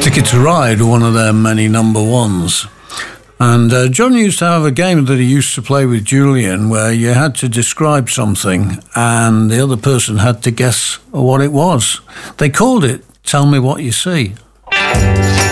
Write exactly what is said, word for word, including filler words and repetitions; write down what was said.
Ticket to Ride, one of their many number ones. And uh, John used to have a game that he used to play with Julian where you had to describe something and the other person had to guess what it was. They called it Tell Me What You See.